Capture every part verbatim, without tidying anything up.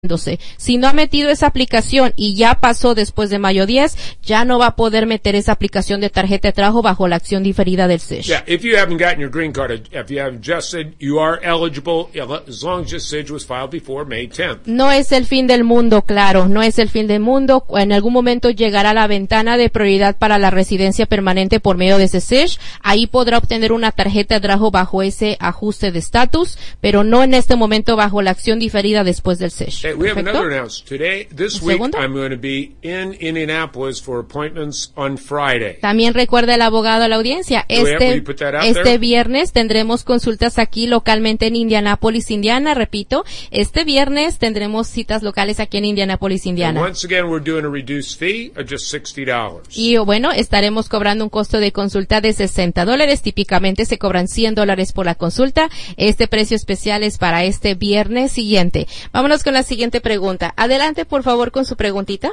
Si no ha metido esa aplicación y ya pasó después de mayo diez, ya no va a poder meter esa aplicación de tarjeta de trabajo bajo la acción diferida del S I J. Yeah, if you haven't gotten your green card, if you haven't adjusted, you are eligible as long as your S I J was filed before May tenth. No es el fin del mundo, claro, no es el fin del mundo. En algún momento llegará la ventana de prioridad para la residencia permanente por medio de ese S I J. Ahí podrá obtener una tarjeta de trabajo bajo ese ajuste de estatus, pero no en este momento bajo la acción diferida después del S I J. Hey, we have ¿Perfecto? another announcement. Today, this week, I'm going to be in Indianapolis for appointments on Friday. También recuerda el abogado a la audiencia, este, este viernes tendremos consultas aquí localmente en Indianapolis, Indiana, repito, este viernes tendremos citas locales aquí en Indianapolis, Indiana. And once again, we're doing a reduced fee of just sixty dollars. Y bueno, estaremos cobrando un costo de consulta de sesenta dólares, típicamente se cobran cien dólares por la consulta, este precio especial es para este viernes siguiente. Vámonos con la siguiente pregunta. Adelante, por favor, con su preguntita.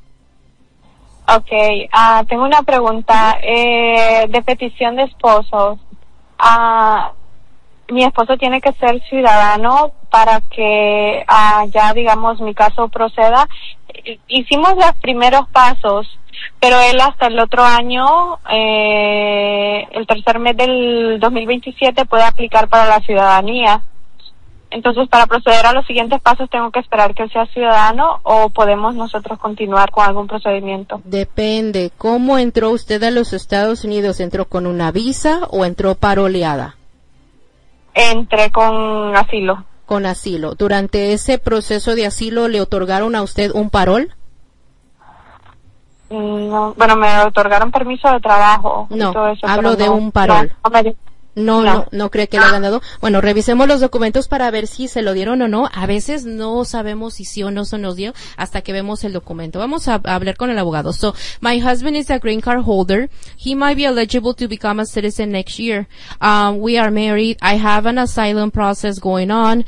Okay, uh, tengo una pregunta eh, de petición de esposos. Uh, mi esposo tiene que ser ciudadano para que uh, ya, digamos, mi caso proceda. Hicimos los primeros pasos, pero él hasta el otro año, eh, el tercer mes del dos mil veintisiete, puede aplicar para la ciudadanía. Entonces, para proceder a los siguientes pasos, ¿tengo que esperar que él sea ciudadano o podemos nosotros continuar con algún procedimiento? Depende. ¿Cómo entró usted a los Estados Unidos? ¿Entró con una visa o entró paroleada? Entré con asilo. Con asilo. ¿Durante ese proceso de asilo le otorgaron a usted un parol? No, bueno, me otorgaron permiso de trabajo. No, y todo eso, hablo de no, un parol. No, no me No, No. no, no cree que le hayan dado. Bueno, revisemos los documentos para ver si se lo dieron o no. A veces no sabemos si sí o no se nos dio hasta que vemos el documento. Vamos a, a hablar con el abogado. So, my husband is a green card holder. He might be eligible to become a citizen next year. Um, we are married. I have an asylum process going on.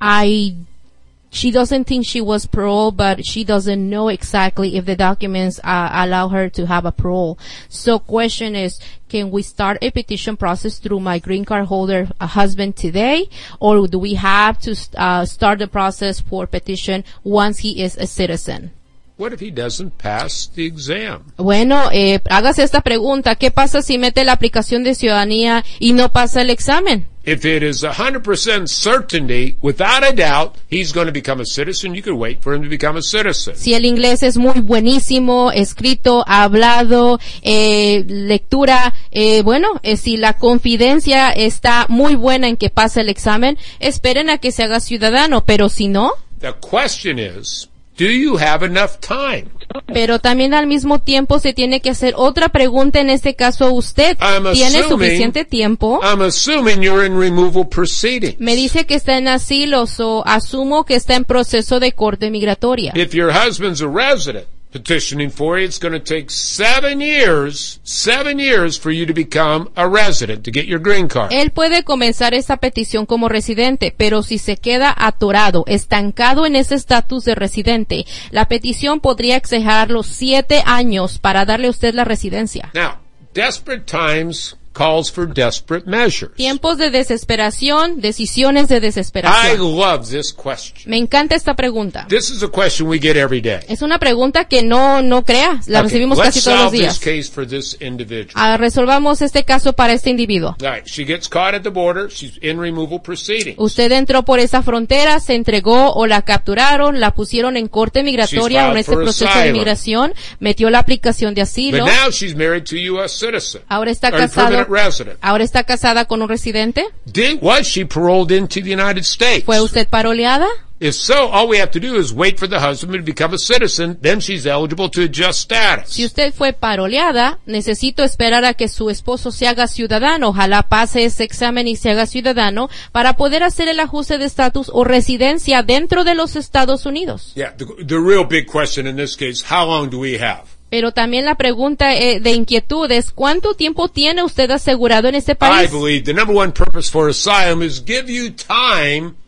I She doesn't think she was parole, but she doesn't know exactly if the documents uh, allow her to have a parole. So question is, can we start a petition process through my green card holder uh, husband today? Or do we have to uh, start the process for petition once he is a citizen? What if he doesn't pass the exam? Bueno, eh, hágase esta pregunta. ¿Qué pasa si mete la aplicación de ciudadanía y no pasa el examen? If it is one hundred percent certainty, without a doubt, he's going to become a citizen, you could wait for him to become a citizen. Si el inglés es muy buenísimo, escrito, hablado, eh, lectura, eh, bueno, eh, si la confidencia está muy buena en que pase el examen, esperen a que se haga ciudadano, pero si no. The question is, do you have enough time? Pero también al mismo tiempo se tiene que hacer otra pregunta en este caso usted. I'm ¿Tiene assuming- suficiente tiempo? I'm assuming you're in removal proceedings. Me dice que está en asilo, so asumo que está en proceso de corte migratoria. If your husband's a resident petitioning for you, it's going to take seven years, seven years for you to become a resident, to get your green card. Él puede comenzar esa petición como residente, pero si se queda atorado, estancado en ese estatus de residente, la petición podría exagerar los siete años para darle a usted la residencia. Now, desperate times calls for desperate measures. Tiempos de desesperación, decisiones de I desesperación. love this question. Me encanta esta pregunta. This is a question we get every day. Es una pregunta que no, no crea, la Okay, recibimos let's casi todos los solve this días. case for this individual. Ah, resolvamos este caso para este individuo. All right, she gets caught at the border. She's in removal proceedings. Usted entró por esa frontera, se entregó o la capturaron, la pusieron en corte migratoria She's o en este filed for proceso de asylum. inmigración, metió la aplicación de But asilo, now she's married to a U S citizen. ahora está or a casado, permanent resident. ahora está casada con un residente. Did, was she paroled into the United States? ¿Fue usted paroleada? If so, all we have to do is wait for the husband to become a citizen, then she's eligible to adjust status. Si usted fue paroleada, necesito esperar a que su esposo se haga ciudadano. Ojalá pase ese examen y se haga ciudadano para poder hacer el ajuste de estatus o residencia dentro de los Estados Unidos. Yeah, the, the real big question in this case, how long do we have? Pero también la pregunta eh, de inquietud es, ¿cuánto tiempo tiene usted asegurado en este I país? believe the number one purpose for asylum is give you time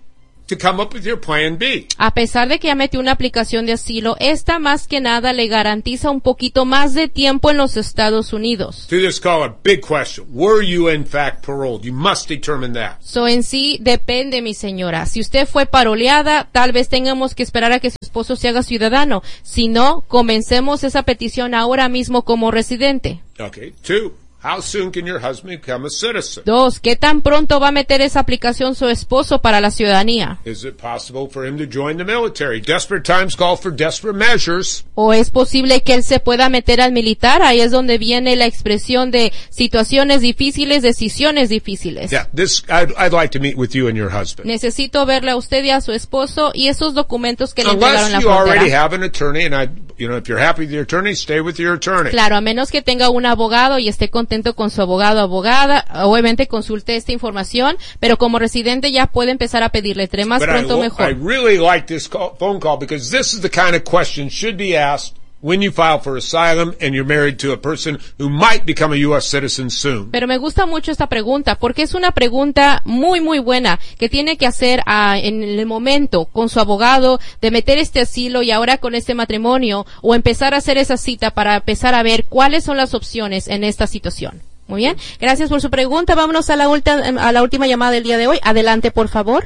to come up with your plan B. A pesar de que ya metió una aplicación de asilo, esta más que nada le garantiza un poquito más de tiempo en los Estados Unidos. To this caller, big question. Were you in fact paroled? You must determine that. So en sí depende, mi señora. Si usted fue paroleada, tal vez tengamos que esperar a que su esposo se haga ciudadano. Si no, comencemos esa petición ahora mismo como residente. Okay. Two. How soon can your husband become a citizen? Dos, ¿qué tan pronto va a meter esa aplicación su esposo para la ciudadanía? Is it possible for him to join the military? Desperate times call for desperate measures. ¿O es posible que él se pueda meter al militar? Ahí es donde viene la expresión de situaciones difíciles, decisiones difíciles. Yeah, this, I'd, I'd like to meet with you and your husband. Necesito verle a usted y a su esposo y esos documentos que le entregaron Unless la you already frontera. have an attorney, and I, you know, if you're happy with your attorney, stay with your attorney. Claro, a menos que tenga un abogado y esté contento con su abogado o abogada, obviamente consulte esta información, pero como residente ya puede empezar a pedirle, entre más But pronto I, mejor. I really like this call, phone call because this is the kind of question should be asked when you file for asylum and you're married to a person who might become a U S citizen soon. Pero me gusta mucho esta pregunta porque es una pregunta muy muy buena que tiene que hacer ah, en el momento con su abogado de meter este asilo y ahora con este matrimonio o empezar a hacer esa cita para empezar a ver cuáles son las opciones en esta situación. Muy bien, gracias por su pregunta. Vámonos a la, ulta, a la última llamada del día de hoy. Adelante, por favor.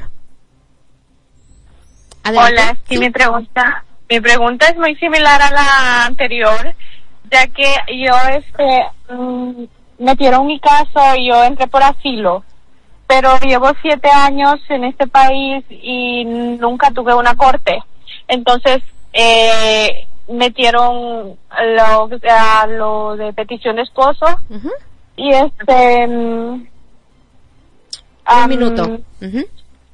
Adelante. Hola, sí, Sí. mi pregunta, mi pregunta es muy similar a la anterior, ya que yo, este, mm, metieron mi caso y yo entré por asilo, pero llevo siete años en este país y nunca tuve una corte. Entonces, eh, metieron lo, a lo de petición de esposo Uh-huh. y este, mm, Un am, minuto. Uh-huh.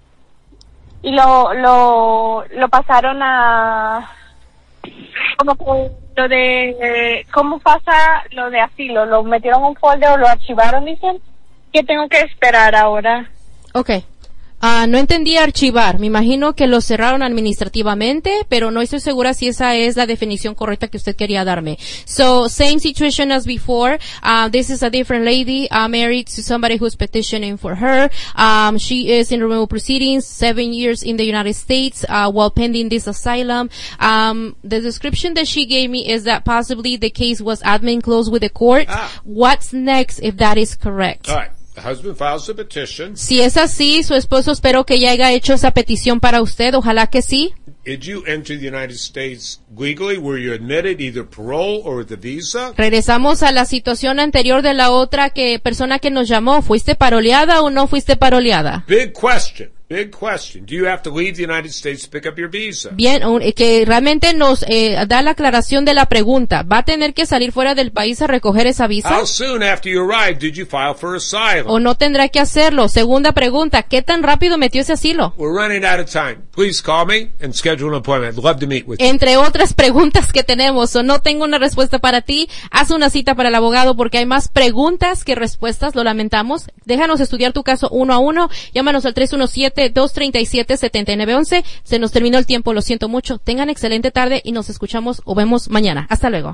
y lo lo lo pasaron a como que lo de eh, cómo pasa lo de asilo, lo metieron en un folder o lo archivaron, dicen. ¿Qué tengo que esperar ahora? Okay. Ah, no entendí archivar. Me imagino que lo cerraron administrativamente, pero no estoy segura si esa es la definición correcta que usted quería darme. So, same situation as before. Uh, this is a different lady, uh, married to somebody who's petitioning for her. Um, she is in removal proceedings, seven years in the United States, uh, while pending this asylum. Um, the description that she gave me is that possibly the case was admin closed with the court. Ah. What's next if that is correct? All right. The husband files a petition. Si es así, su esposo espero que ya haya hecho esa petición para usted, ojalá que sí. Did you enter the United States legally? Were you admitted either parole or with a visa? Regresamos a la situación anterior de la otra que persona que nos llamó. ¿Fuiste paroleada o no fuiste paroleada? Big question. Big question. Do you have to leave the United States to pick up your visa? Bien, un- eh, que realmente nos eh, da la aclaración de la pregunta. ¿Va a tener que salir fuera del país a recoger esa visa? How soon after you arrived did you file for asylum? ¿O no tendrá que hacerlo? Segunda pregunta, ¿qué tan rápido metió ese asilo? We're running out of time. Please call me and schedule an appointment. I'd love to meet with you. Entre otras preguntas que tenemos, o no tengo una respuesta para ti, haz una cita para el abogado porque hay más preguntas que respuestas, lo lamentamos. Déjanos estudiar tu caso uno a uno, llámanos al tres uno siete, dos tres siete, siete nueve uno uno. Se nos terminó el tiempo, lo siento mucho. Tengan excelente tarde y nos escuchamos o vemos mañana. Hasta luego.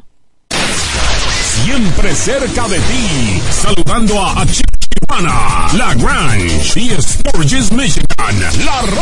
Siempre cerca de ti, saludando a Chiquitana, La Grange y Sturgis, Michigan, la